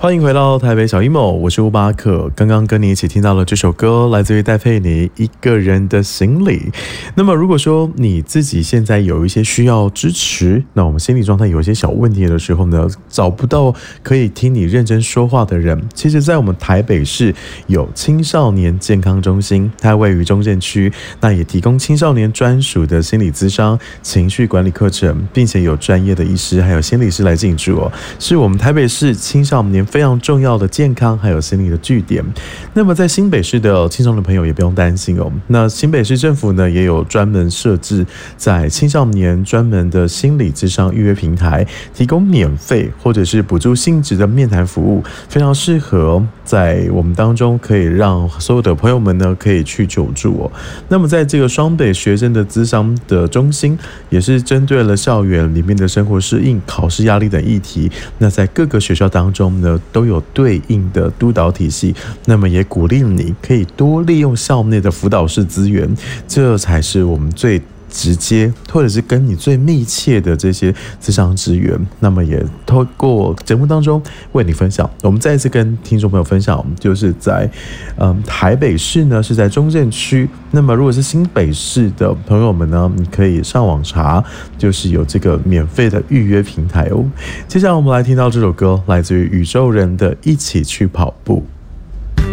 欢迎回到台北小 emo， 我是乌巴克。刚刚跟你一起听到了这首歌，来自于戴佩妮《一个人的行李》。那么如果说你自己现在有一些需要支持，那我们心理状态有一些小问题的时候呢，找不到可以听你认真说话的人，其实在我们台北市有青少年健康中心，它位于中正区，那也提供青少年专属的心理咨商、情绪管理课程，并且有专业的医师还有心理师来进驻哦，是我们台北市青少年非常重要的健康还有心理的据点。那么在新北市的青少年朋友也不用担心哦，那新北市政府呢也有专门设置在青少年专门的心理咨商预约平台，提供免费或者是补助性质的面谈服务，非常适合在我们当中可以让所有的朋友们呢可以去求助哦。那么在这个双北学生的咨商的中心，也是针对了校园里面的生活适应、考试压力等议题，那在各个学校当中呢都有对应的督导体系，那么也鼓励你可以多利用校内的辅导室资源，这才是我们最直接或者是跟你最密切的这些咨商资源。那么也透过节目当中为你分享，我们再一次跟听众朋友分享，就是在台北市呢是在中正区，那么如果是新北市的朋友们呢，你可以上网查，就是有这个免费的预约平台哦。接下来我们来听到这首歌，来自于宇宙人的《一起去跑步》。